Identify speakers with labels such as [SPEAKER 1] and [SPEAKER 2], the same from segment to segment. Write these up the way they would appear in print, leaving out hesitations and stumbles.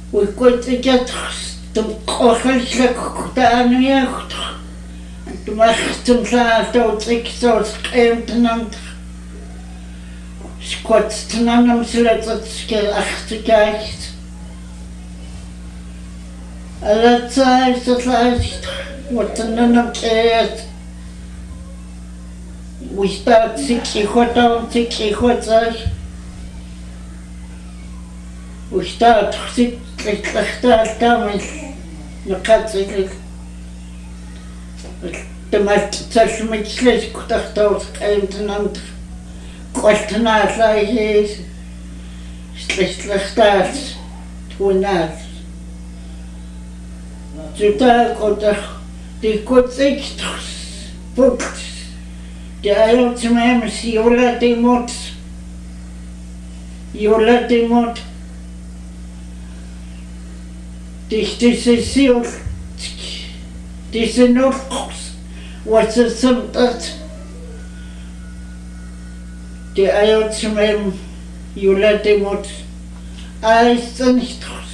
[SPEAKER 1] ويكوتيكت تمقوخل شلكوتانيخت تمختم ثلاثة وتكسوس قيمتنانت شكوتتنانم سلطتسكي أختكاكت ألا تسايس تلايست وتنانم كيت وشتات سكي خوتاون سكي خوتاش وشتات خسيت لختار تعمل نقاط تمت تسمت سلش كتختار قيمتنانت قلتنا تلاقي سلش لختار تونات جدا كنت كنت اكتخس بوكت جايو تمامس يولد يموت تشتسيسيول تسنورقص وتسمطت جايو تمام يولد يموت ايستنشتخس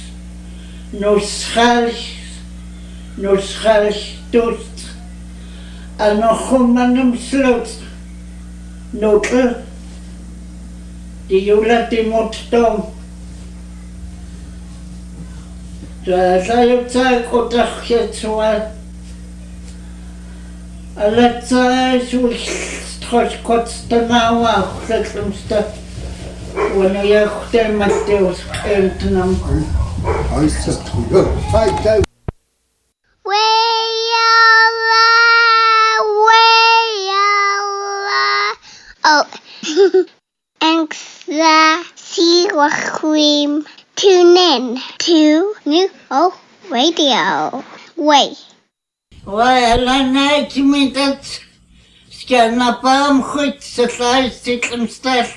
[SPEAKER 1] نسخالش دوست أنا خمّن مسلوت نوكل دي يولد يموت دوم سيبتاك وتخيط سوال ألا تسايس ويستخش كتستناوا خلقمستا وانا ياخد مستيوس قيمتنام
[SPEAKER 2] Oh, Angsa Siwachwim. Tune in to New Hope Radio. Way.
[SPEAKER 1] Why, I like me that Scanapam Hut Society and Start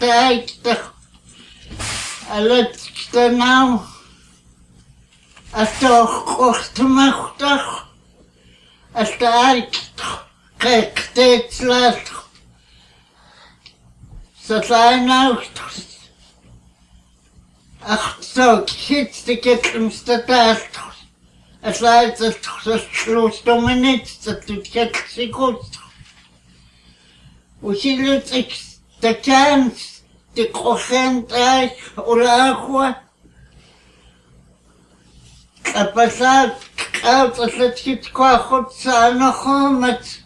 [SPEAKER 1] I let the now. I saw Kochtamachtach. I started Kektet last. So I know. Ach, so kids to get them started. As I just close the minutes to get the good. We see the cans, the cochent eye, or aqua. A passage out of the kit quahot sana homet.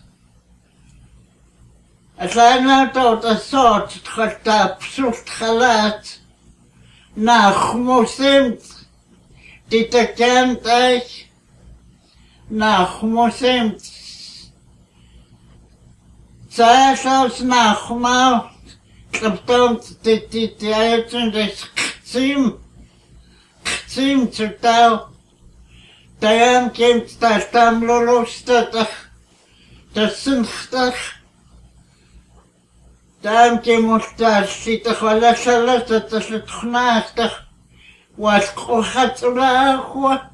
[SPEAKER 1] As I not out a sort, cut up, suit halat. Nach Mosemt, dit de kent eye. Nach Mosemt. Zelfs nach Mau. Klaptomt dit uitzen des Kzim zu tau. Dayan komt daar stamlolostadach. Dat sinchtach. Dayan komt daar sitach wala salas dat is het gnaagtach. Was kohat ulaagwa.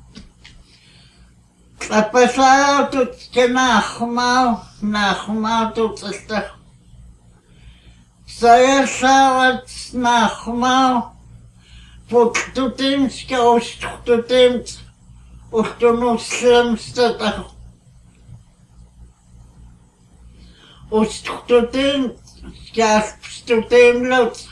[SPEAKER 1] Kapasau tot ke nachmau tot istach. Saya sawat nachmau. Put to teams goes to teams. Och då nog slämsta där. Och studeem, studeemlot.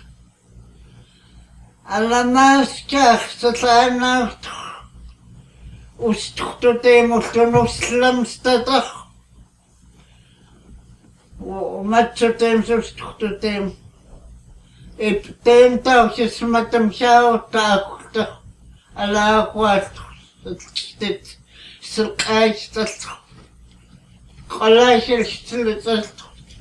[SPEAKER 1] Alla maskar så tränar. Och studeem och då nog slämsta där. Och matchudeem så studeem. Ipteem tauche smatam sjau taakta. Alla kwart. Dit silkheid dat gelijk stil dat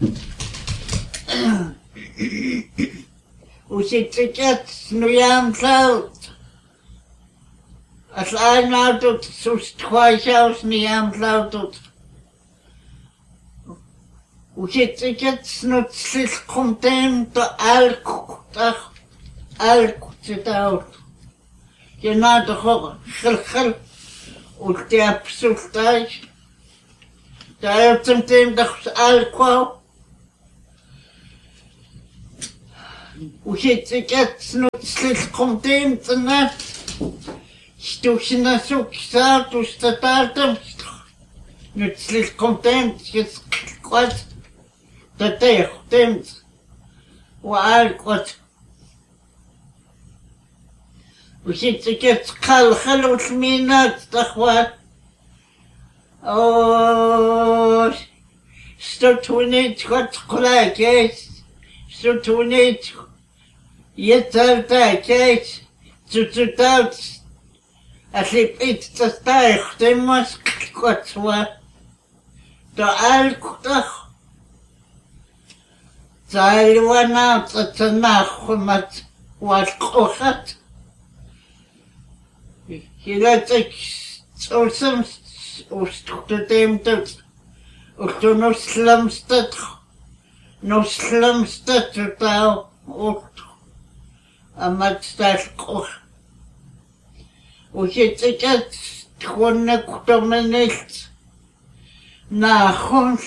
[SPEAKER 1] hoe zit het nu aan veld als hij nou doet zo stwijs niet aan veld doet hoe zit het nu stil komt hem de elk zit uit je na de gel und der Psulteich, der hat zum Thema das Alkohol. Und jetzt nützlich kommt ihm zu Nacht. Stufsnasuksaa tustataaltamsta. Nyt sillä kontent, jos kuat. Tätä kontent. Waalkot. Sitten kes kalkalus minat tahwa. Stotunit kot kolakes. Stotunit yetaltakes. Tututaut. Aslipit tastaihtimas kotwa. To alkutah. Zailwana tatanahumat walkohat. Hilatek sorsam ustutemtet. Ustunoslamstat. Noslamstat utau ut. Amatstalkoh. Uhiteket tronektomenelt. Nahon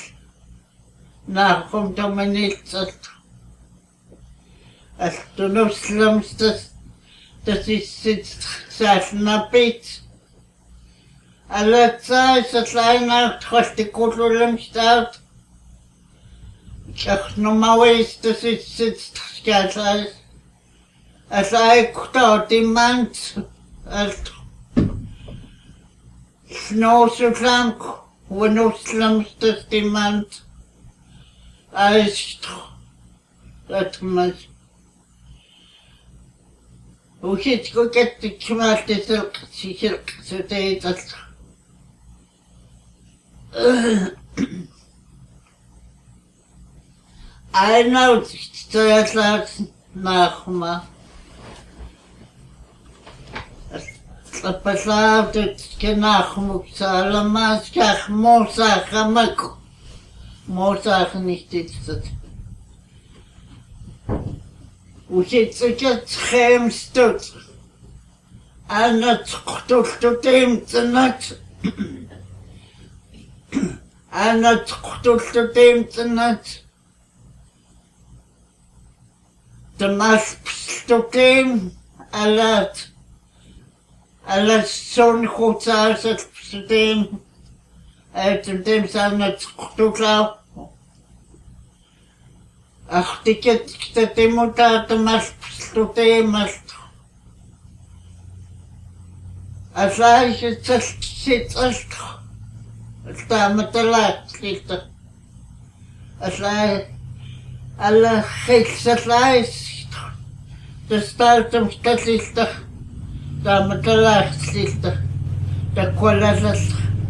[SPEAKER 1] domeneltat. Ustunoslamstat. Das ist jetzt Salnabit. Alle Zeit, das kleine, trotzdem gut und stark. Ich sag normal ist, das ist jetzt ganz alles. Es ist auch die Mann, als Schnauze und Auslands, das die Mann. Alles, das man. وشيت كنت كمال تسرق شرق ستيت أنا وتشتغلت ناخما Послав kenachmu salamas kach mosach amak mosach nicht ist. Учиться хемстут. Она тхтултутемцнат. Она тхтултутемцнат. Тамас пстутем алат. Алат сон хуцарсат пстутем. Тем самым тхтутлау. Ах, тикет, кстати, мутата маш пстутемаш. А знаешь, цаль, там это ластится. А знаешь, alla хексалайс, достатом статиста, там это ластится, такой лазас.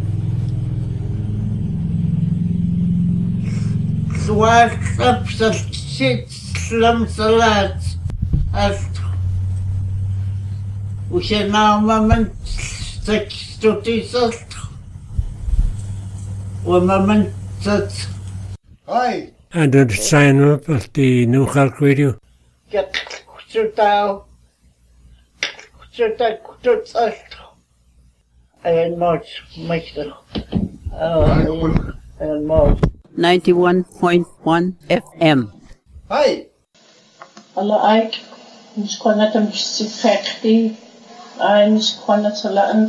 [SPEAKER 1] Сварцап сальчит сламсалат, аст. Уже на момент так что ты сalt, у момент так.
[SPEAKER 3] Hi.
[SPEAKER 4] And then sign up at the New Clark Radio.
[SPEAKER 1] And much, and more.
[SPEAKER 5] 91.1 FM.
[SPEAKER 3] Hi.
[SPEAKER 6] Alla aik, mis konna tam sifekti, ai mis konna talaan.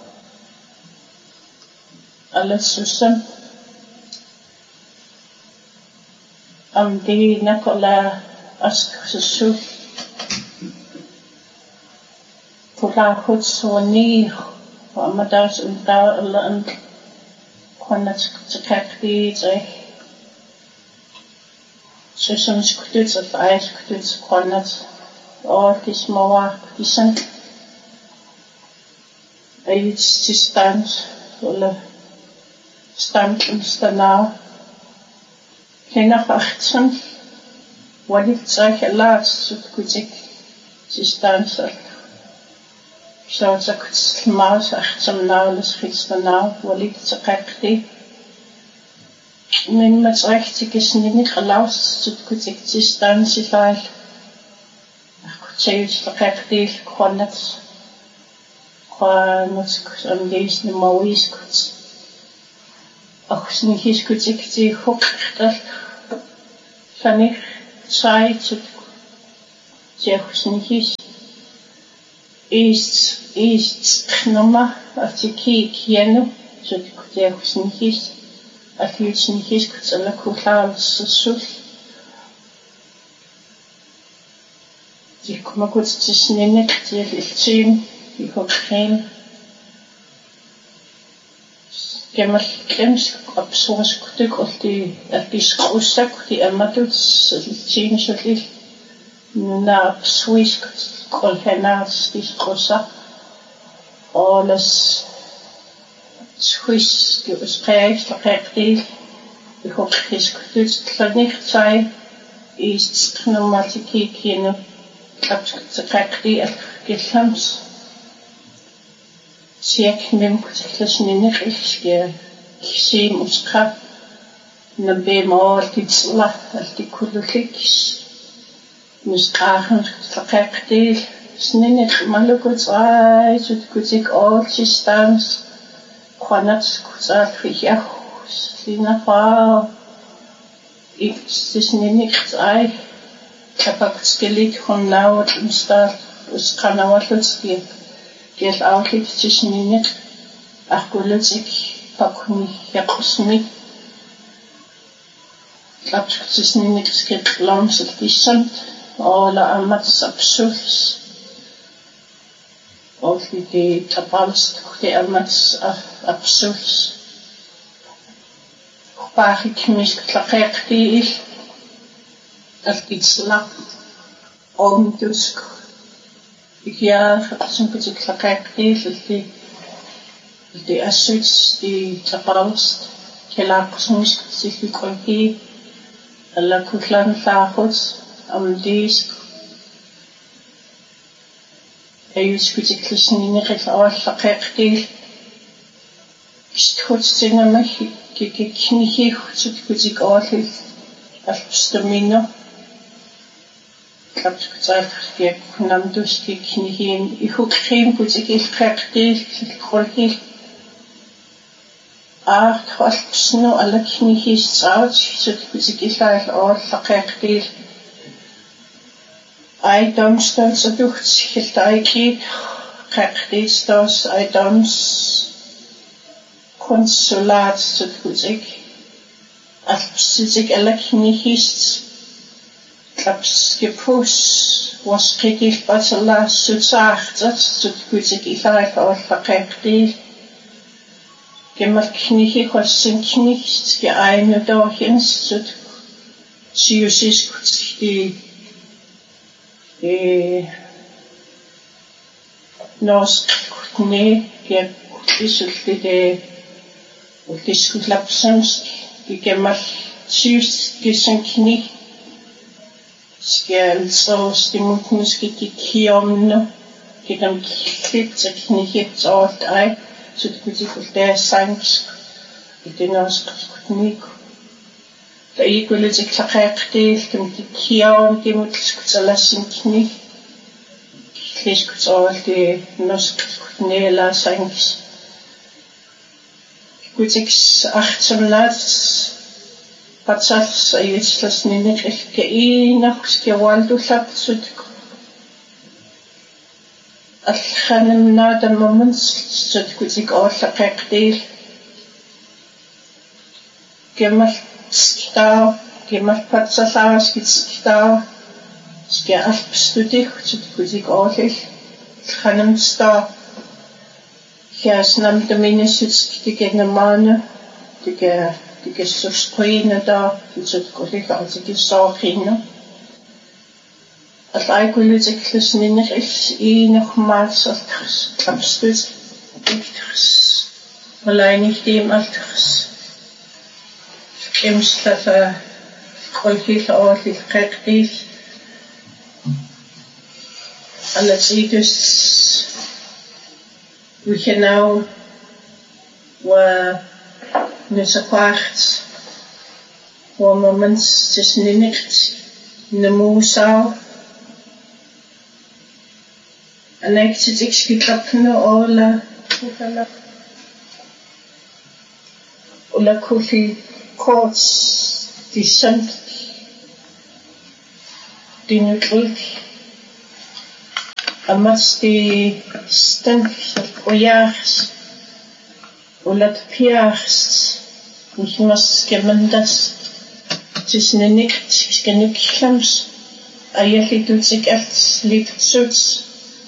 [SPEAKER 6] Alla susam. Am di nakola ask susu. Kula khut soni, wa madas unta alla and konna tsakakti tsai. Susam skutut at ai skutut konna or kismawa kisan. Ai stands eller stand stana. Kenach 18, walit zake laat kutik sistansa. Zou ze maus 18 nauwelijks gister nou walit zakakti. Men met recht is niet geluisterd kutik sistansi vaal. Kutik zakakti kon het. Kon het aan deze de mauis kutik. Ach, niet is kutik die hoogte. Kan ik tijd zeg niet is East Knoma Artiki Kienu, so the Kudiakus Nihis, Athletes Nihis, Kutsala Kuhal Susul. Die kommer godt til snenne, til iltyn, I hokren. Gemmal klemsk absorsk og de skrusak, de amaduts, iltyn så lille. Na abswisk, kolhenats, de skrusak. Og las swisk, de uspræg, slagægdel. I hokrisk, det klaniktsej. I sknomatikikinu. Kapskakti al-Gilhams. Siak mimkutiklasnini qilskia. Kisim uska. Nabema al-Titsla al-Tikulukikis. Nuskahan kakti. Snini malukutsai. Sutkutik all-Sistans. Kwanats kutsal fiyahus. Lina faa. Iktsnini kutsai. Kapaktskelit von Naut im Staat aus Kanawatutski. Geld outlet tishnini. Achgulutsik pakuni yakusmi. Kapaktsnini skit lams of disant. Alla amats absuls. All the tabals the amats absuls. Pakik misklakekti. Al-Titsla Omdusk. Ja, zo'n beetje klakaktiv, de assets, die tabals, kelakosmisk, zich kolki, alla kutlan fagos, amdisk. Ayus beetje klisnini al klakaktiv. Isthotsina mahi, kikiknihi, zo'n beetje kolki, al-Stamino. Kapskutsalkirk namduski knihin I hukrim kutikil kaktil kolkil khwalpsno ala knihis saut sut kutikil all kaktil I domstos aducht hiltaiki kaktistos I doms konsulat sut kutik alpsitik ala knihis Kapskipus was kritisch batala sutsachtat sutkutik ilaik all fakekti. Gemmal knihi kossen knicht geeine dochens sut siusis kutski norsk kutne ge kutisulti de utiskutlapsens gemmal sius gesen knicht Skjell så stimutnuski kikiomno kidam klitsak ni hit alt ai så det kunne få det sangs I det norske kutnik da I kunne det klakakti dem kikiom dem skutsalasin kni klitskuts alt det norske kutnela sangs kutiks achtsamlats Patsals ayislas ninik ilke'inak skiawaldullap sutku. Al-khanimna damamans sutkutik ollaqeqtil. Gemmal skitao, gemmal patsalaa skitao. Skia alpstudik sutkutik ollil. Al-khanimsta. Kias namdamine sutskitik enamane. Det så sprøjende der, så det går ikke altid det så kende. At jeg kunne lytte til klassen i nok meget så klapstød. Og lege ikke dem alt. Kæmst at gå helt over til rigtigt. Alle tides. Vi kan nå, hvor Nusakwacht, hvor man snikt nemusau. Anektet ikke skiklapne Ola kufi kort disant dinutrik. Amasti stand ojaars ulat piars nicht mas gemendas tisnenik skenuklams ayeli dutsik als lipsuts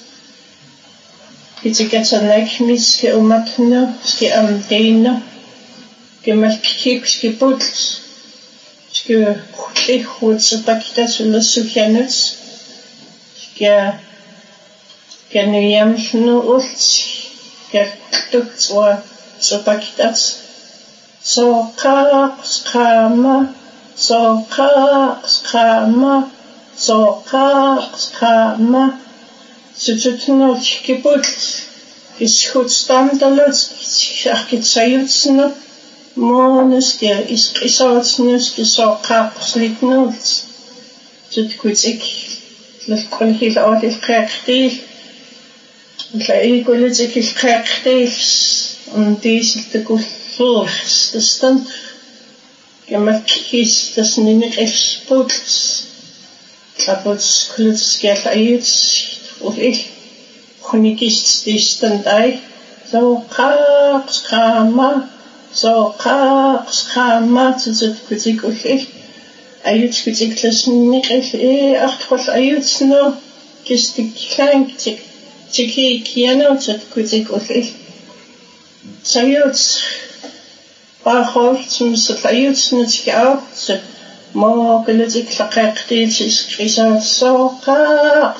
[SPEAKER 6] Kitsikatsa laikmis ke umatno ske amdeino gemalkik ske puts ske khutlikhut pakitas ulasukyanuts ske Genujamnu ults, gertuktswa sopakitats. Soka skama, Sututnot kiputs, ishutstandalots, arkitsayutsno, monusker, iskisotsnus, kisoka slitnuts. Sutkutsik, lilkulhil odil krektil. Ik wil het ik krijg deze te koers de stand. Je mag kies dat ze niet echt spoelt. Dat wordt kluts geld uit of ik kon ik kies die stand uit. Zo krama, dus het moet ik ook echt. Uit moet ik dat niet echt achter uit nou. Kies die klein Tiki kiano tot kutik ofil. Sayuts Bachholt zum Sayuts nutjau tot mo gelutik lakaktis is krisa soka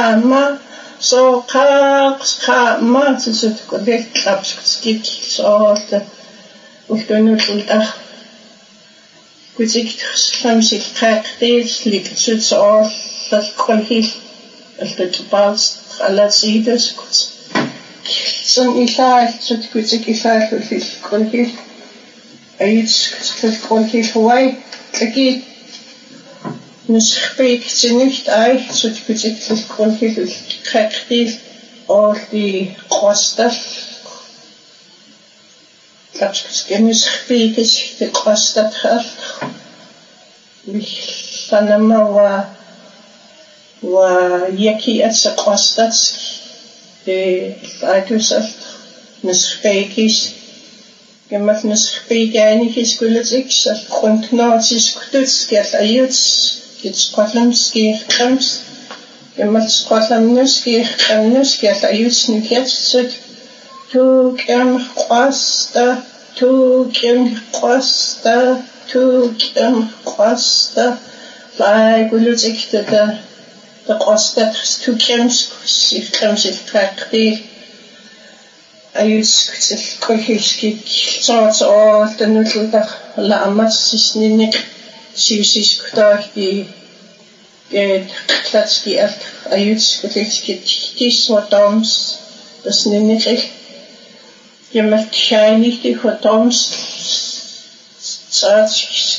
[SPEAKER 6] tot kutik klapskik soort of donutuldag kutik samsik kaktis likt zo dat kolhil het baust Alles ieders goed. Zo'n ilaar, zo'n kuzik ilaar, veel kolhil. Iets kolhil Hawaii. Kijk, nu spreekt ze niet uit, zo'n kuzik kolhil krijgt die al die kosten. Dat nu spreekt ze de kosten gaat. Van hem ويكي أتسقوستات فايتوسات نسخبيكيس كما في نسخبيكاني كيس كولتيكس كنت نوتيس كتوتس كيات أيوتس كيتس قوتلمس كيخ خمس كما تسقوتلم كيخ خمس كيات أيوتس نكيات سد تو كم قوستا فاي كولتيك تدا de kostet toekomst zich trekt die ayuskut kolhiski zoals al de nuttig lamas is niet siusis kutag die klatski echt ayuskut is wat dams dat is niet echt je merkt schijnig die wat dams zoals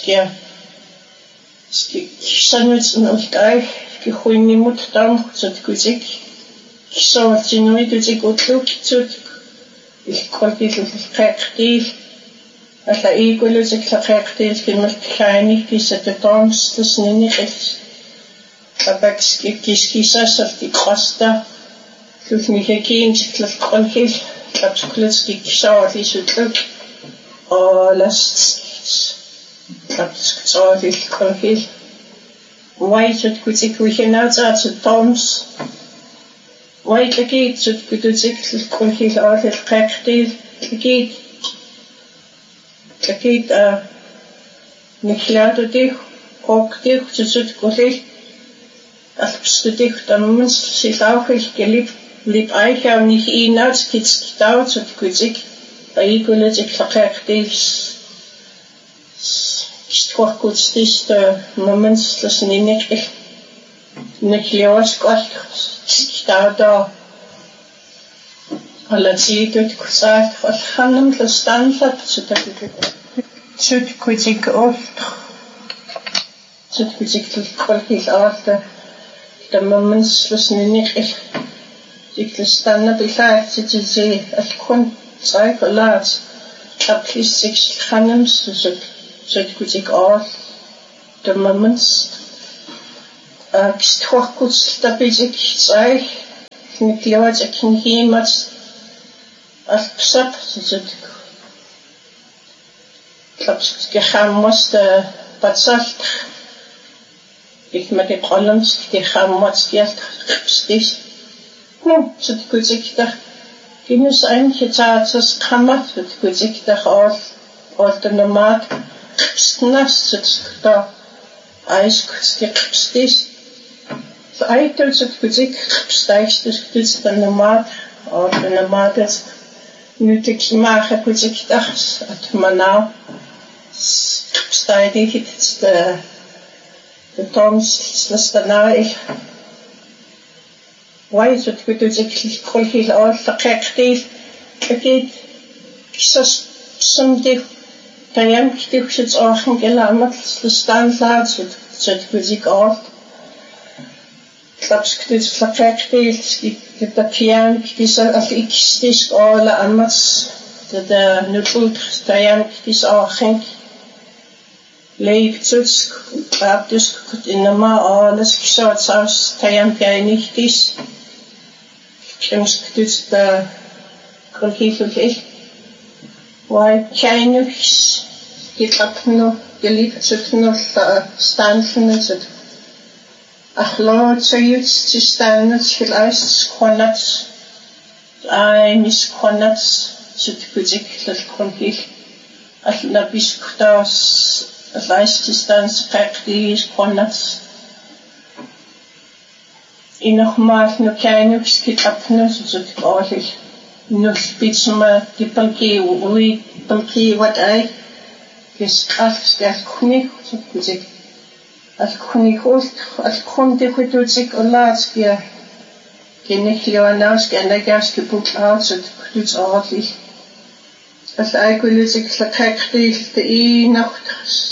[SPEAKER 6] sanuts nog daar Хуйни мут там зот кузик кисоватиной кузик отлук зот их колпил крэктив ала игулузик крэктив кимэл хайни кисэт томс тэс нэни хэс табакски кискисасав ти коста түлни хэкин читлэл колхил табсклэски кисавати сутлук ласт табскцоати колхил White het kuzik we gaan uit het toms. White legeet het kuzik kon heel altijd krijgt legeet niet laat dich ook dich het kuzik als dich dan mens zich ook heel geliefd liep eigenlijk niet in uit kids gedouwd het kuzik bij ik wil het ik krijgt Toch goed is de moments dat ze niet echt leeuws kort daar alle zie het gezegd wat gaan hem te staan zat zodat het kuzik of zodat kuzik te kwaliteit af de moments dat ze niet echt te staan dat ik ga zitten ze het kon zeggen laat dat is zich gaan hem zodat kuzik af de moments toch goed dat ik zeg Kniklewat Kinhimat Alpsap Zut Klaps Gehamos the Batsalt Ich met die Columns die Hamats Geld Stis Zut Guzik da Ginus eigentlich Zatzas Kamat Zut Guzik da all the nomad Snas Zut da Eis Stis So I told Guzik Stais dus the nomad or the nomades nu te maken Guzik das at Manau Stadi hit the Toms Lastana Why is it good to Guzik all the Kakti again someday Tayam Kitushits Orchen Gelamat the stand lads with Guzik all Klaps dit verkrijgt de pian is als ik stis alle amas de nutult tayam is al geen leeft dus grab dus in de ma alles geschaut zoals tayam jij niet is soms dit de konflikt is why Chinese dit op no geliefd zich nog staan van het Ach Lord, so you to stand at Hilas Quanats, I miss Quanats, said Guzik, little Confish, at Labis Kutas, at last to stand Spectis Quanats. Enoch Mark no Canux, get up nurses at Gorlish, no Spitzma, the Bulky, we Bulky, what I guess asks that Kunik, said Guzik. Als konde Guzik Olatski Genechlianaski and Nagaski book out at Guds ordentlich. Als Eigulisik Lakakti the Nacht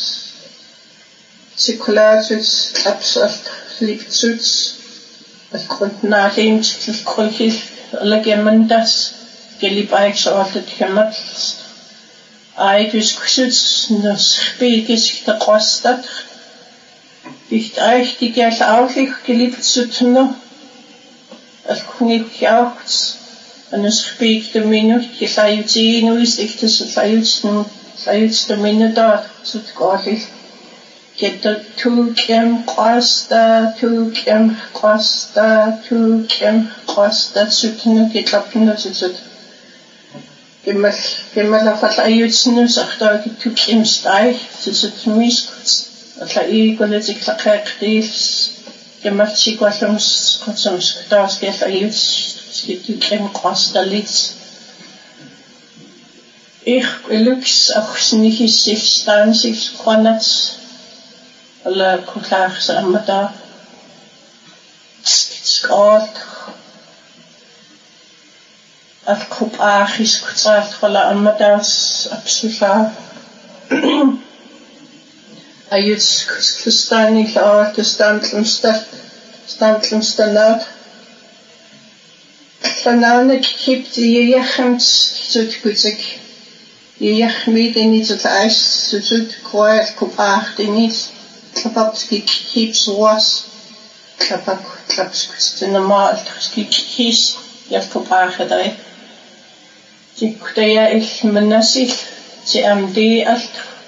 [SPEAKER 6] Sikulatus Absalt Lipzuts als Grundnachim Kolchil Legemendas Gelibaiks ordet Hemmats Eigus Kusutz Nus Spegis der Kostat Nicht euch die Geld auch geliebt zu tun, als König auch, und es spielt der Minute, die sei jetzt nur ist, ich das sei jetzt der Minute da, so gar nicht. Geht der Tukem Costa zu tun, geht ab nur so. Gemmel auf alle Jützen, sagt da die Tukem Steich, so zum Mischkutz. Alla Guzik Lakaktis, Gemachi Quatums, Cottums, get a youth, Skitum Costalitz. Ich lux auch nicht sich stand sich Quanats, alla Kutlachs Amada, Skot, Al Kupachis Kutzat, alla Amadas, Absufa. Ayuts Kustanik or the Stantlumstanat. Fananek keep the Yechems to Guzik. Yechmid in it ice to suit quiet Kupach in it. Klapapski keeps was. Klapak claps in the malt, keys, Yaf Kupach day. The Kudea ich Manasil, the MD alt.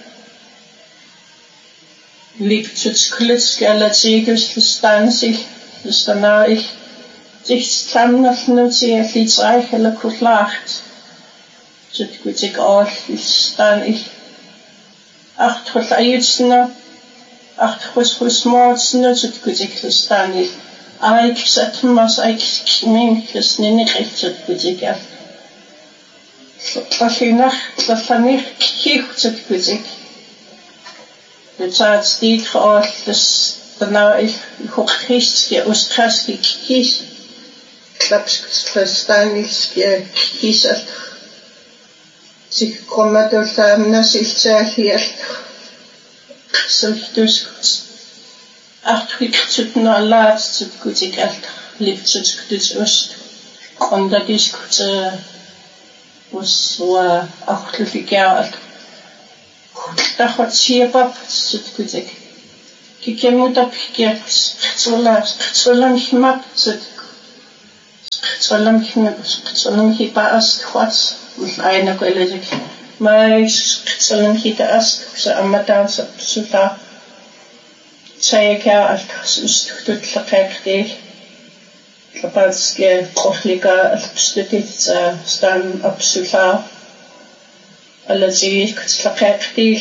[SPEAKER 6] Liebschutzklitz, Galazigus, Lustanzig, Lustanarich, sich zusammenöffnen, sehr viel Zeich, eller Kutlacht. Zut Guzik all, Lustanich. Acht Hutlayutzner, acht Husmordzner, Zut Guzik Lustanich. Aik Satmas, Aik Kminkles, Ninich, Zut Guzik al. Lafinach, Lafanich, Kich, Zut Guzik. De zaad stiet geoord, dus daarna ik kies, je oostras kies, klaps verstaan is je kies al, zich komen door samen zich zeg hier, zo dus acht week zit na laatst zit goed ik al lief zit dus oost, kon dat is goed was acht lief jaar. Dat wordt zeer pap, zit Guzik. Kijk, je moet op gekeken, zo lang gemaakt, zit Solange ich bei Astquats mit einer Quelle solange ich der Ast so am Madan so da Tsayaka al-Tut Lakakti Labatske Kohlika al-Stutit Stan Absula التي كتلقاقتي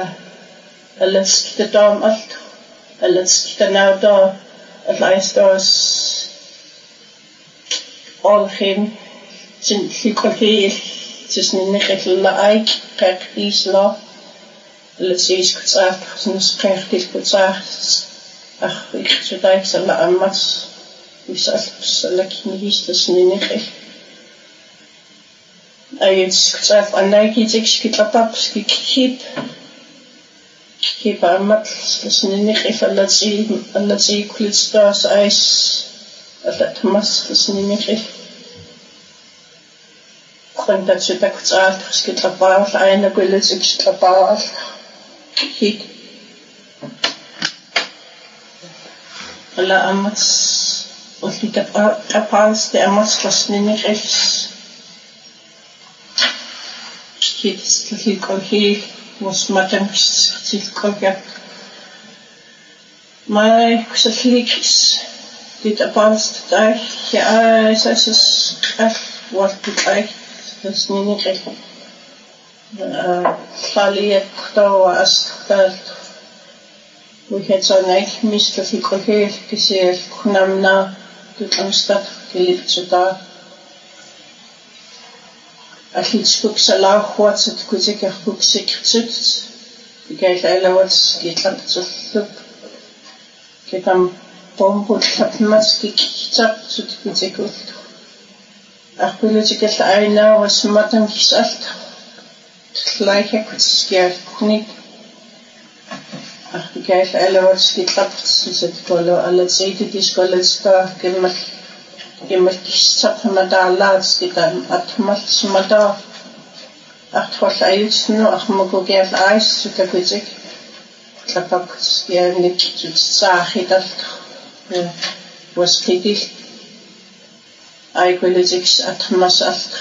[SPEAKER 6] التي تدام التي تناودا العيستوس أولخين تنخيكوكي تسنينيخي لأيك قاقتيس لا التي كتساعد خسنس قاقتيس كتساعد أخ إكتدايك سلا أمات يسأل بسالكين هيس تسنينيخي أيضاً كتعرف أنك تكشف كتابس كيف عمل لسنينك التي كل ستاس أيس التمس لسنينك كنت تشتك كتعرف كتابس أين كل كتابس كيف لا أمس وفي كتابس تأمس لسنينك He was madam Silkoga. My Xaflix did about die. I says, what did I? That's Ninike. Fali was that we had so nice Mr. Silkoga, Kisir, Kunamna, to Amstad, Kilipsuda. Als books allow what's it could take a book secret. The guy allows get up to look. Get bomb would have much kicked up to the take it. A political I know was Madame Gisalt. Like I could scare Kunik. The guy allows get up to the color. Let's say this college star give me. Gemmelkistat madalads gedan atmat smada atwal ayusnu ahmugogel ais sutakuzik tapak skernik tsahidal was kidil ay kwelizix atmas alt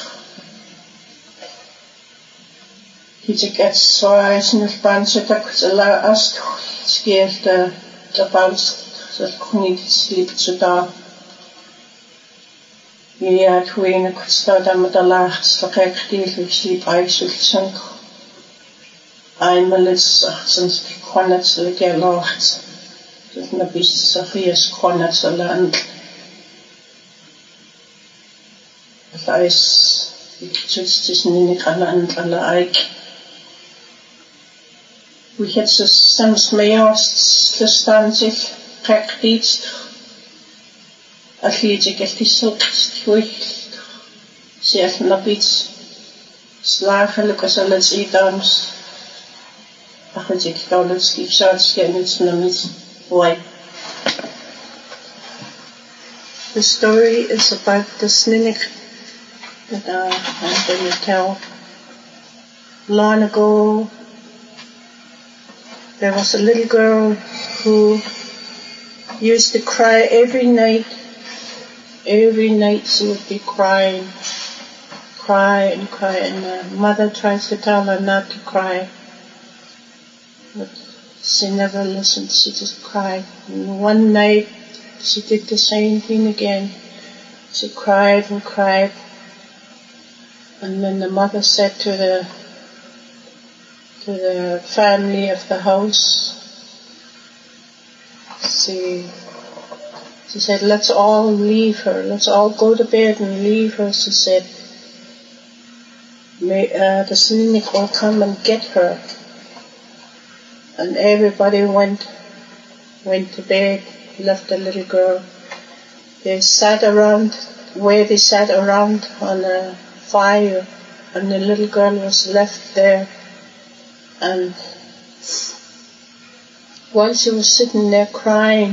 [SPEAKER 6] hijikat sois nulpan sutakuzala ast skerte tapals kunit slip suda Ja, ik could start met de laagste gekdeel, ik sliep uitzultsen. Einmal is sinds ik kon het zo lekker lacht. Dus na bis Sofia's kon het zo land. Het is, ik zoets tussen niet aan land alle eik. We het zo soms mee als gestaan zich gekdeeld. Alliedig is die zulks gewicht. Zeg nog iets. Slagelijk als al het idams. Ach, het ik kan het schief zoals geen iets naar iets. Why? The story is about the snake that I'm going to tell. Long ago, there was a little girl who used to cry every night. Every night she would be crying, and her mother tries to tell her not to cry, but she never listened, she just cried. And one night she did the same thing again. She cried, and then the mother said to the family of the house, She said, let's all leave her. Let's all go to bed and leave her. She said, the Slinik will come and get her. And everybody went to bed, left the little girl. They sat around on a fire, and the little girl was left there. And while she was sitting there crying,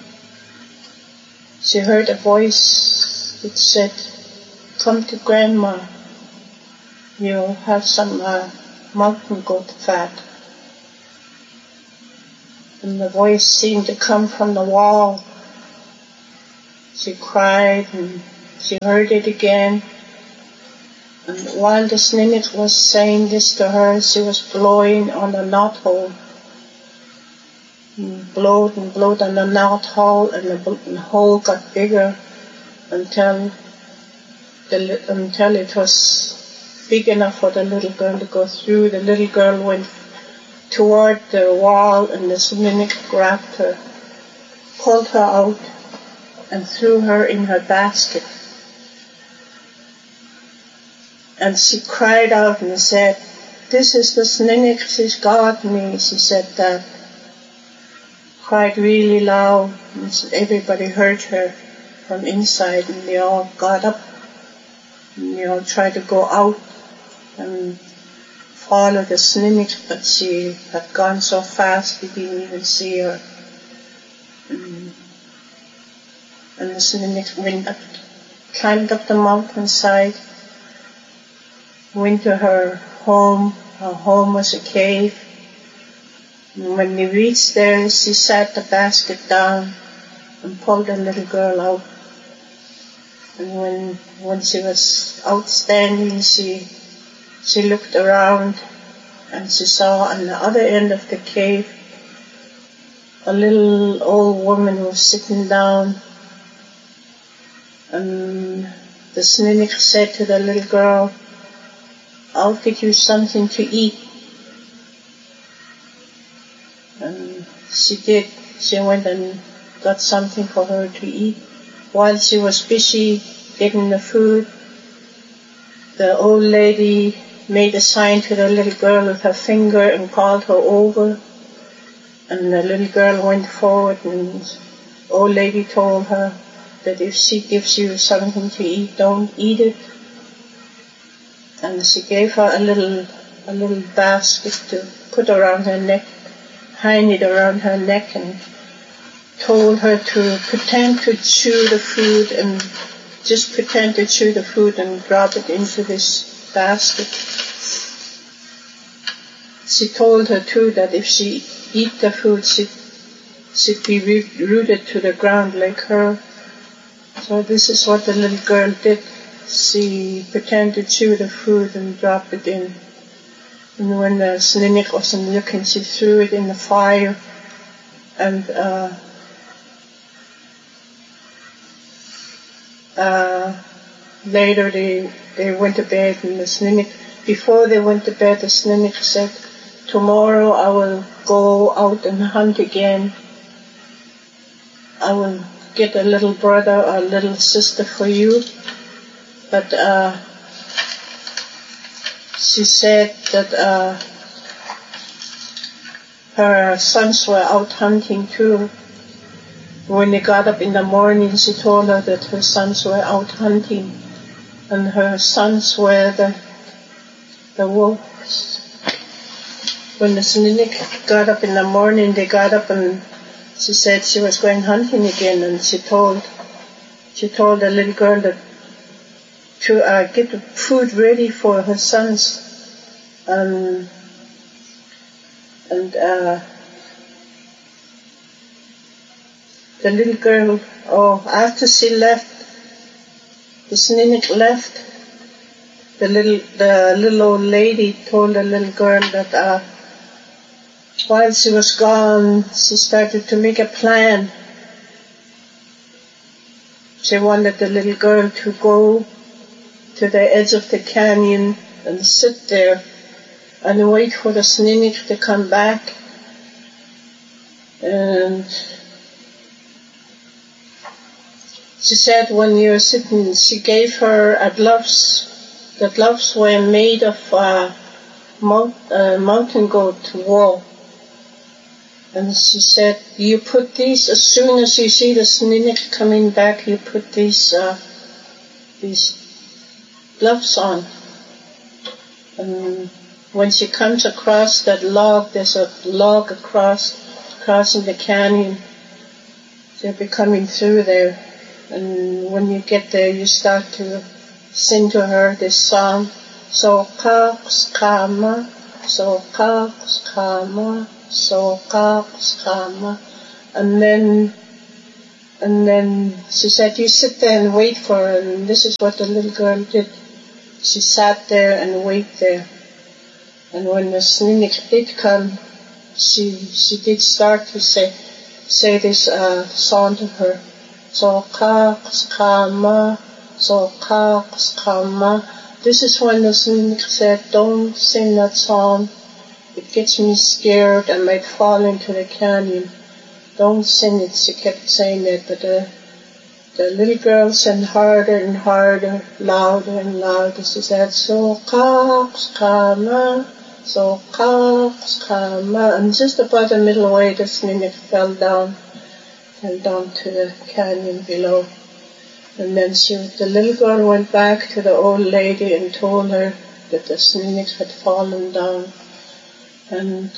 [SPEAKER 6] she heard a voice that said, come to Grandma, you'll have some mountain goat fat. And the voice seemed to come from the wall. She cried and she heard it again. And while the Sninic was saying this to her, she was blowing on the knothole. Blowed and blowed on the knothole, and the hole got bigger until it was big enough for the little girl to go through. The little girl went toward the wall, and the Sninic grabbed her, pulled her out, and threw her in her basket. And she cried out and said, "This is the Sninic, she's got me." She said that. Cried really loud, and everybody heard her from inside, and they all got up, and they all tried to go out and follow the Sninic, but she had gone so fast we didn't even see her. And the Sninic climbed up the mountainside, went to her home. Her home was a cave. And when they reached there, she sat the basket down and pulled the little girl out. And when she was outstanding, she looked around, and she saw on the other end of the cave a little old woman was sitting down. And the Sninic said to the little girl, "I'll get you something to eat." And she did. She went and got something for her to eat. While she was busy getting the food, the old lady made a sign to the little girl with her finger and called her over. And the little girl went forward, and the old lady told her that if she gives you something to eat, don't eat it. And she gave her a little basket to put around her neck, hang it around her neck, and told her to pretend to chew the food, and just pretend to chew the food and drop it into this basket. She told her too that if she eat the food, she'd be rooted to the ground like her. So this is what the little girl did. She pretended to chew the food and drop it in. And when the Sninic wasn't looking, she threw it in the fire. And later they went to bed, and the Sninic, before they went to bed, the Sninic said, "Tomorrow I will go out and hunt again. I will get a little brother or a little sister for you." But she said that her sons were out hunting too. When they got up in the morning, she told her that her sons were out hunting, and her sons were the wolves. When the Sninic got up in the morning, they got up, and she said she was going hunting again, and she told the little girl that to get the food ready for her sons, and the little girl, after she left, the Sninic left, the little old lady told the little girl that while she was gone, she started to make a plan. She wanted the little girl to go to the edge of the canyon and sit there and wait for the Sninic to come back. And she said when you're sitting, she gave her gloves. The gloves were made of mountain goat wool. And she said, you put these, as soon as you see the Sninic coming back, you put these gloves on. And when she comes across that log, there's a log crossing the canyon. She'll be coming through there. And when you get there, you start to sing to her this song. Sokakskama, Sokakskama, Sokakskama. And then And then she said, you sit there and wait for her. And this is what the little girl did. She sat there and waited there. And when the Snunnic did come, she did start to say this song to her. So kama, so kama. This is when the Snunnic said, don't sing that song. It gets me scared. I might fall into the canyon. Don't sing it. She kept saying that, but the little girl sang harder and harder, louder and louder. She said, so kama. So kama, and just about the middle way, the Snunnic fell down to the canyon below. And then the little girl went back to the old lady and told her that the Snunnic had fallen down. And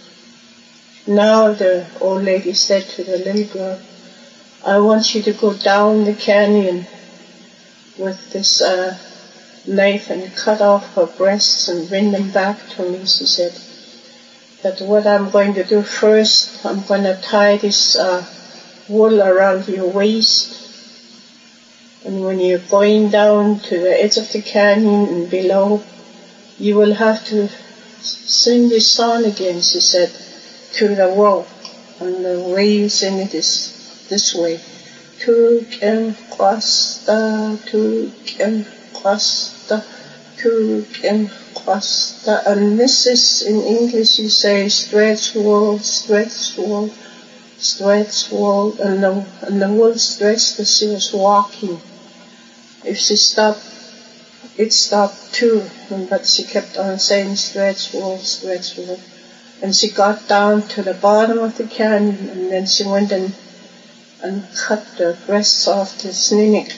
[SPEAKER 6] now the old lady said to the little girl, I want you to go down the canyon with this knife and cut off her breasts and bring them back to me, she said. But what I'm going to do first, I'm going to tie this wool around your waist. And when you're going down to the edge of the canyon and below, you will have to sing this song again, she said, to the world. And the way you sing it is this way. Tuk en kwasta, tuk en kwasta, tuk en kwasta. And this is, in English you say, stretch wool, stretch wool, stretch wool. And the wool stretched as she was walking. If she stopped, it stopped too. But she kept on saying, stretch wool, stretch wool. And she got down to the bottom of the canyon, and then she went and cut the breasts off the Snunnic.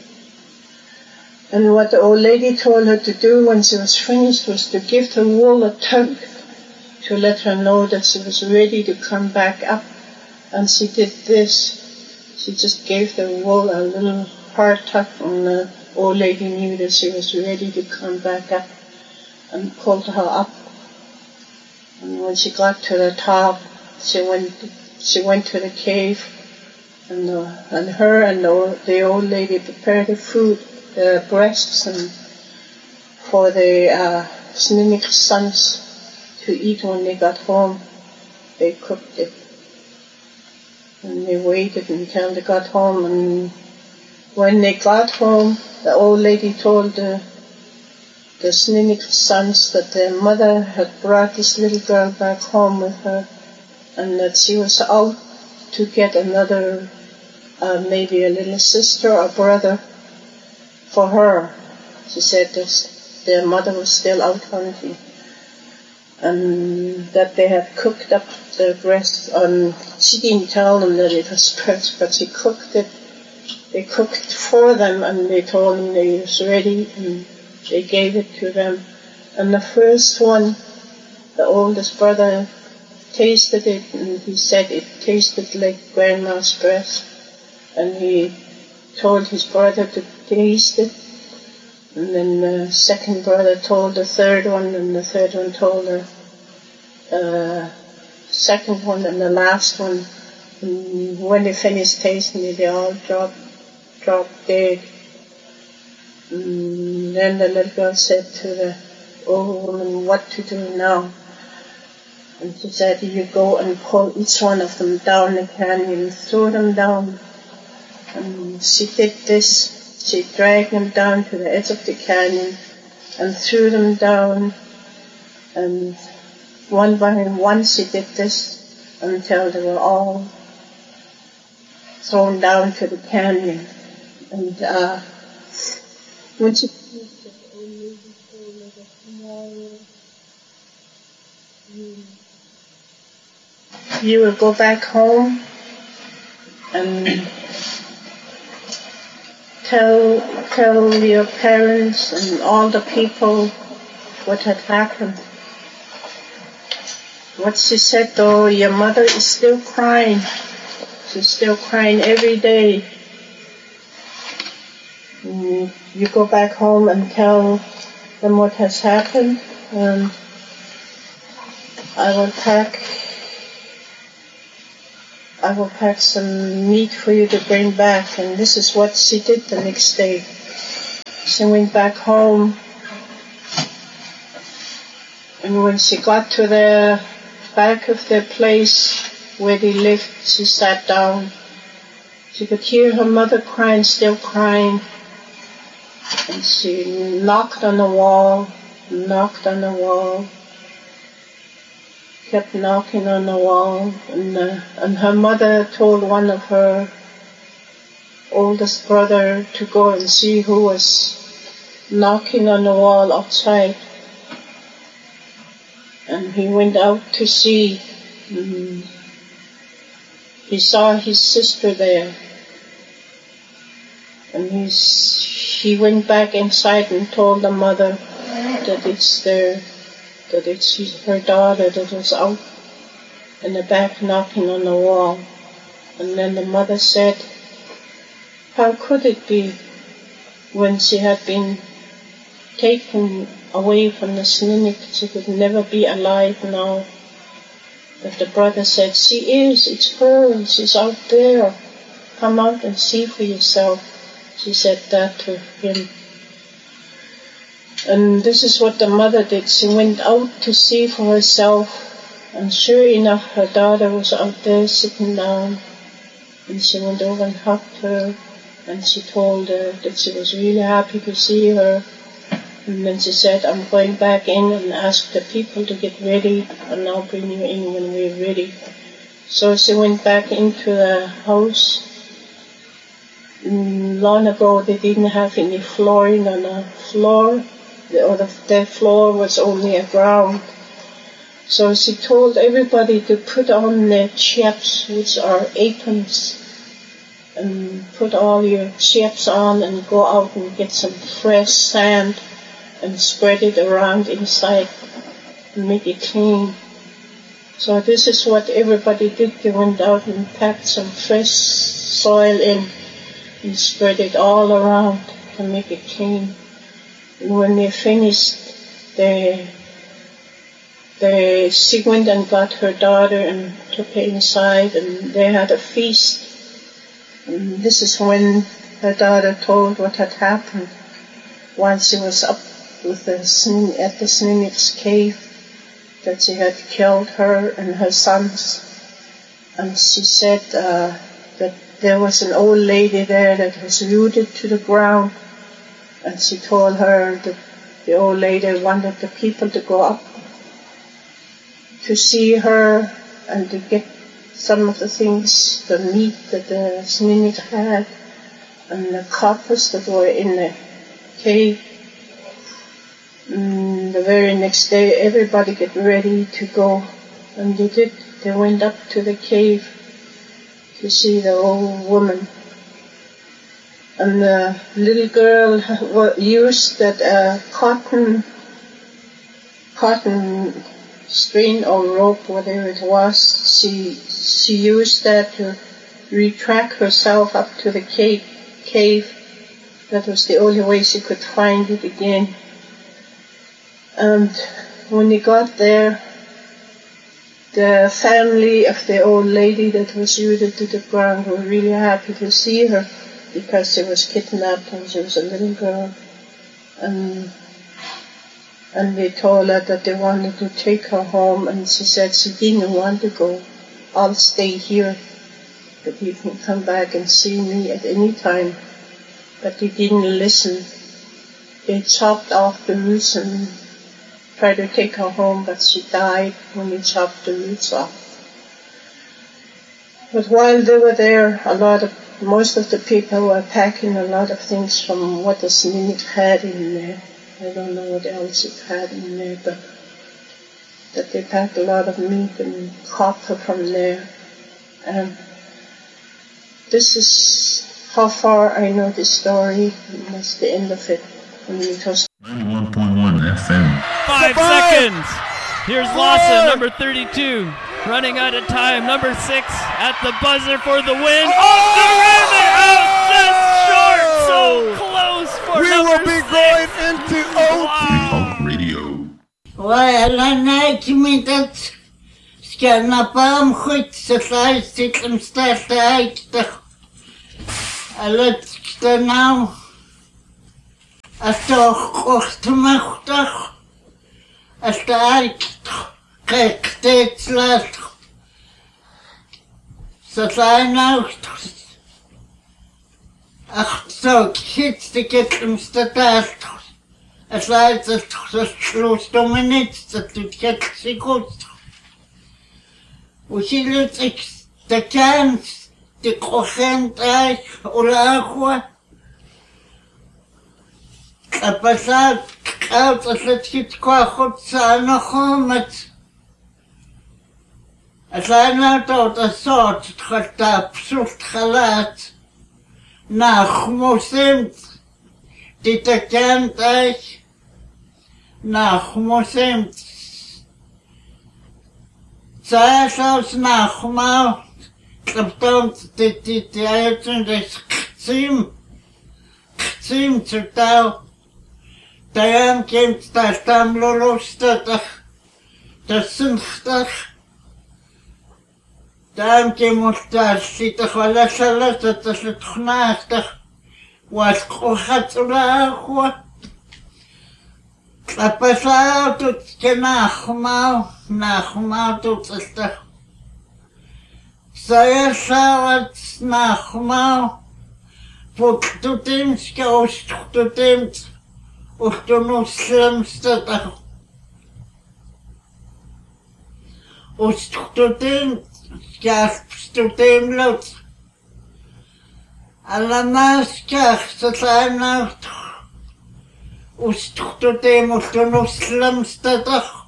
[SPEAKER 6] And what the old lady told her to do when she was finished was to give the wool a tug to let her know that she was ready to come back up. And she did this. She just gave the wool a little hard tug, and the old lady knew that she was ready to come back up, and pulled her up. And when she got to the top, she went to the cave, and her and the old lady prepared the food, the breasts, and for the Snunnic sons to eat when they got home. They cooked it, and they waited until they got home. And when they got home, the old lady told the Snunnic sons that their mother had brought this little girl back home with her, and that she was out to get another, maybe a little sister or brother for her. She said that their mother was still out hunting, and that they had cooked up the breast. She didn't tell them that it was breast, but she cooked it. They cooked for them, and they told them they was ready, and they gave it to them. And the first one, the oldest brother, tasted it, and he said it tasted like grandma's breast. And he told his brother to taste it. And then the second brother told the third one, and the third one told the second one, and the last one. And when they finished tasting it, they all dropped dead. And then the little girl said to the old woman, what to do now? And she said, you go and pull each one of them down the canyon, throw them down. And she did this. She dragged them down to the edge of the canyon and threw them down. And one by one she did this until they were all thrown down to the canyon. And when she finished, the old lady told her that tomorrow you will go back home and tell your parents and all the people what had happened. What she said though, your mother is still crying. She's still crying every day. You go back home and tell them what has happened. I will pack I will pack some meat for you to bring back. And this is what she did the next day. She went back home, and when she got to the back of the place where they lived, she sat down. She could hear her mother crying, still crying, and she knocked on the wall, kept knocking on the wall, and her mother told one of her oldest brother to go and see who was knocking on the wall outside. And he went out to see. He saw his sister there, and he went back inside and told the mother that it's her daughter that was out in the back knocking on the wall. And then the mother said, how could it be when she had been taken away from the Snuneyk, she could never be alive now? But the brother said, she is, it's her, she's out there. Come out and see for yourself. She said that to him. And this is what the mother did. She went out to see for herself, and sure enough, her daughter was out there sitting down. And she went over and hugged her, and she told her that she was really happy to see her. And then she said, I'm going back in and ask the people to get ready, and I'll bring you in when we're ready. So she went back into the house. Long ago, they didn't have any flooring on the floor. The floor was only a ground. So she told everybody to put on their chaps, which are aprons, and put all your chaps on and go out and get some fresh sand and spread it around inside and make it clean. So this is what everybody did. They went out and packed some fresh soil in and spread it all around to make it clean. And when they finished, she went and got her daughter and took her inside, and they had a feast. And this is when her daughter told what had happened while she was up with at the Snuneyks cave, that she had killed her and her sons. And she said that there was an old lady there that was rooted to the ground. And she told her that the old lady wanted the people to go up to see her and to get some of the things, the meat that the Snuneyk had, and the coppers that were in the cave. The very next day, everybody get ready to go, and they did. They went up to the cave to see the old woman. And the little girl used that cotton string or rope, whatever it was. She used that to retract herself up to the cave. That was the only way she could find it again. And when they got there, the family of the old lady that was rooted to the ground were really happy to see her, because she was kidnapped and she was a little girl. And they told her that they wanted to take her home, and she said she didn't want to go. I'll stay here, but you can come back and see me at any time. But they didn't listen. They chopped off the roots and tried to take her home, but she died when they chopped the roots off. But while they were there, most of the people were packing a lot of things from what the Snuneyk had in there. I don't know what else it had in there, but that they packed a lot of meat and copper from there. And this is how far I know the story, and that's the end of it. When it was
[SPEAKER 7] 91.1 FM.
[SPEAKER 8] 5 seconds. Here's Lawson, number 32. Running out of time, number 6 at the buzzer for the win. Oh, the rim! Oh, just short! So close for
[SPEAKER 3] We
[SPEAKER 8] number
[SPEAKER 3] will be
[SPEAKER 8] 6.
[SPEAKER 3] going into OT.
[SPEAKER 7] Talk Radio.
[SPEAKER 1] Well, I like me that Scanapam goed, ze luistert hem sterk uit. Alles er nou. Als toch kortmachtig. Als de uit. Kijk, dit laat. Ze zijn nou. Ach, zo, ik het hem sterk. Als hij het sloot om een iets, dat doet het zich goed. Усилит стакан, текохентай, урахуа. А посад, каута слетхитко охотца нахомет. А сайна тота сот, тхата псуфт халат. Нахмусимт, титакентай, нахмусимт. Zelfs nogmaals, geptoond dit uitzien is gezien totaal. Daarom komt dat stamloostig, dat zinnig. Daarom komt dat zitten wel eens dat is het genaadig. Wat gaat er nou? Kapasal doet je nagmaal doet het toch. Zij zou het nagmaal. Voor doet hem schoos, doet hem. Of de moslimste toch. Of doet hem, ja, doet hem lot. Allemaal schacht, dat zijn nou toch. Устхтутем, устхтутем,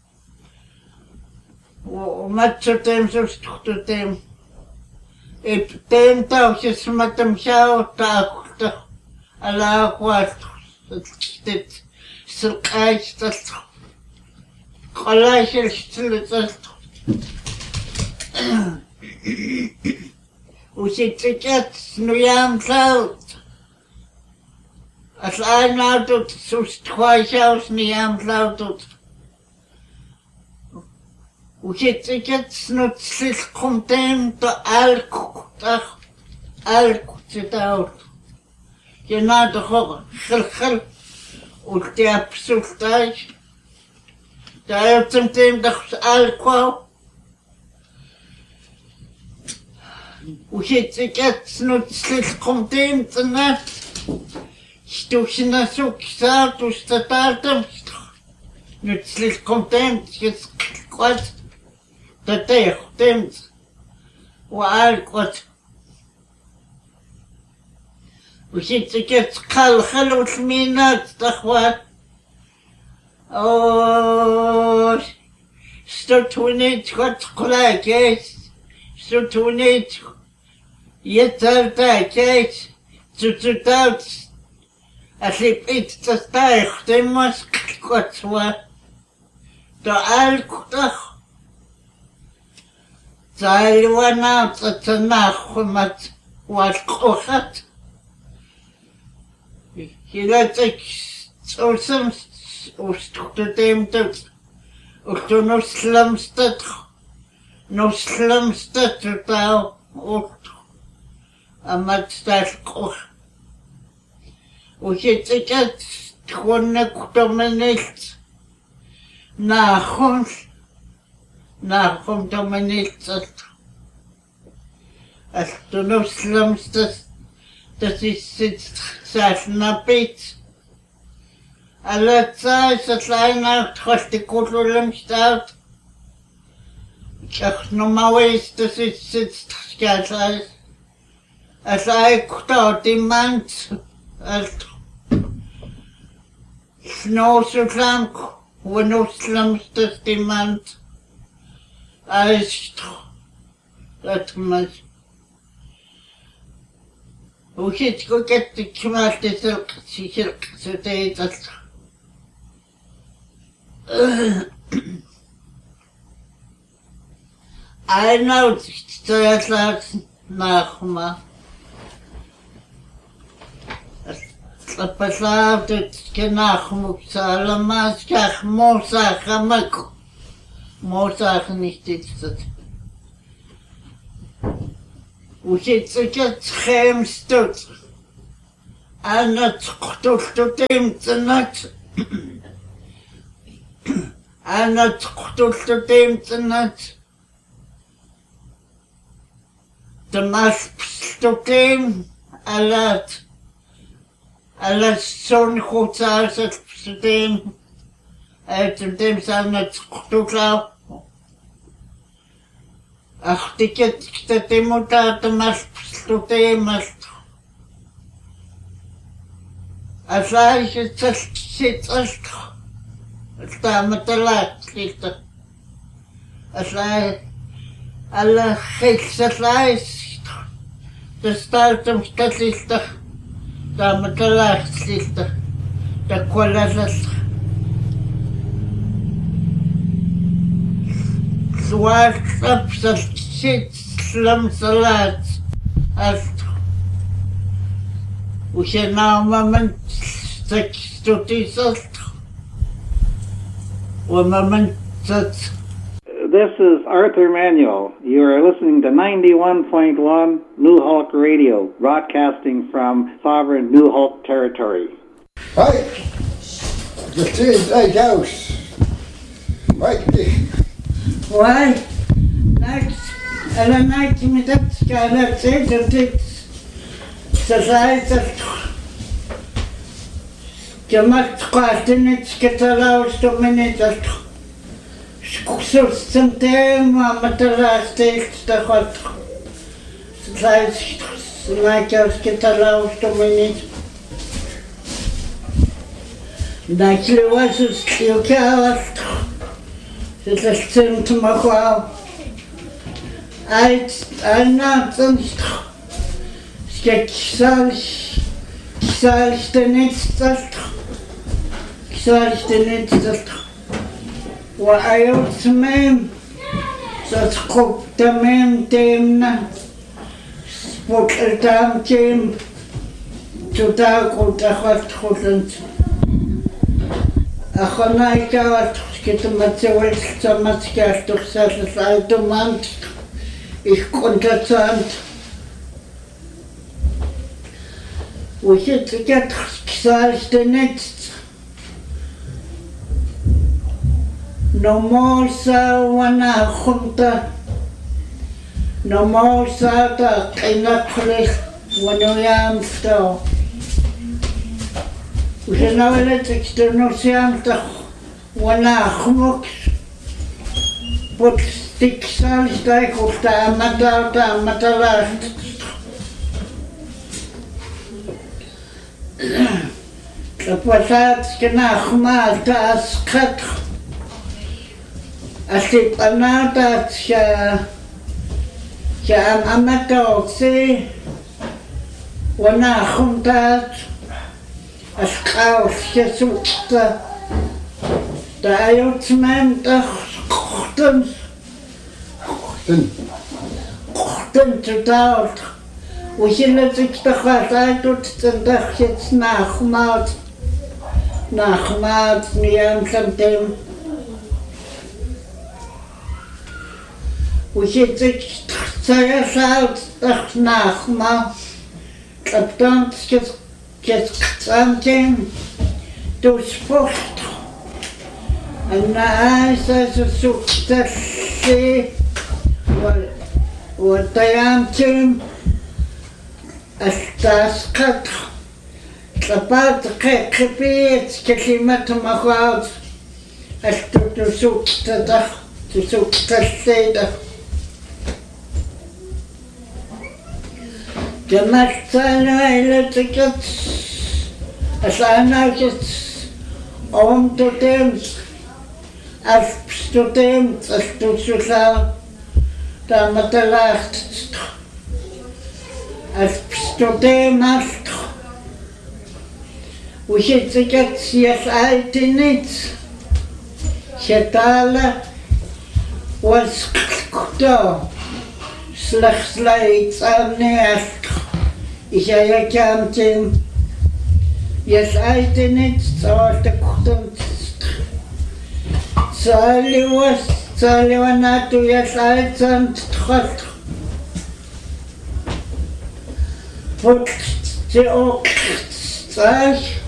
[SPEAKER 1] матчутем, устхтутем. И тем таухи сматам шау таухта, аллахуат, стит, силкайстат, колайшилстилитат. Уситикет, снуям саут. Als hij nou doet, zo twee zelfs niet aan flauw doet. Hoe zit ik het snutsels komt hem de elk zit uit. Je na de gil, hoe die heb zo'n tijd. Daar heeft hem tegen de elk wou. Hoe zit ik het snutsels komt hem te net. Стучи на сук, саду, что там, ну, слишком темп, кот, да ты, темп, уаль, кот. Учиться кет халхал уж минат, тахва. О, что тунить, кот, кулак, есть, что тунить, ецар, так, есть, цуцутаут, als ik iets te stijgen, moest ik kort worden. De elke zei we nou dat de nacht met wat kocht. Je weet ik zo soms de dem doet. Ook de nog slimste totaal ook. En met dat kocht. Hoe zit ik het? Gewoon ik doe me niet. Nachom doe me niet. Als de moslimste, dat is het zelf naar bed. Alle tijd, dat zijn nou, als de koedelim staat. Ik zeg normaal is, dat is het schijt. Als ik dat iemand. Snooslang, hoe slimste iemand. Als dat maar. Hoe zit ik ook het gemaakt is zulke zo deed dat. Hij nou het laat nagma. Послав тут кинах муксала масках моса хамак Mosachen nicht jetzt. Und jetzt schämst du. Einer zuchtelt du dem zu nicht. Einer zuchtelt du dem zu nicht. Du machst du dem, alles so ein gut aus, zu dem seiner zuchtelt. Ach, die geht die Mutter, du machst du dem, als ich jetzt sitze, da mit der Leid, als alle Hexer leist, das Datum ist da mit der Leid, der Kohle Zwart ab, das sitzt, schlimm Salat, und je nach Moment sagst du dieses, und Moment sagt,
[SPEAKER 9] This is Arthur Manuel. You are listening to 91.1 New Hulk Radio, broadcasting from sovereign New Hulk territory.
[SPEAKER 3] Hi. Just is right house. Right.
[SPEAKER 1] why? Next, and a night me that's got that says it's society. Gemacht kostet nicht getalauscht minutes. Skus zum Thema mit der Last der hat. Das heißt, like aus getalauscht minutes. Начали вас устилкалось. Это сценка махал. Она sonst. Кисаль ты не цаст. Кисаль ты не цаст. وأيوت ميم. سأتقب تمام تيمنا. سبوك التام تيم. تتاكل تخلت خلنت. أخونا يكاوت كتما تسوي كتما تكاش تخسر الألتمانت. Ich konnte zahnt. Und jetzt geht es nicht. Normal wana khumta. Normal da kinaklich wanuyam sto. وجناولت اكسترنوسيام تخ وانا خموك بوتستيكسال ستايك وفتا مدالات كبوسات كنا خمال تاس خط أسيب أنا تاس كأم أمتوكسي وانا خمتات أشقاوش يسوكتا دايوت ميم تخطن تداوت وشلتك تخطايتوت تندخ يتس ناخمات نيام سمتين وشلتك تخطايساوت تخ ناخمات كبتانت something to sport. And I said to see what I am to as das cut. About the creepy, Kashima to my house as to suit the state. Gemacht seine Elektriker, als einer jetzt zu dem, als zu dem, als du zu sagen, da mit der Lacht, als zu dem hast, wo ich jetzt alte nichts, ich hätte alle, was da, slechts aan neer. Ik zei, je kan het je zei het niet, zoals de ochtend. Zal je was Salwana tu ya salsan tkhot. Put te ok. Sag.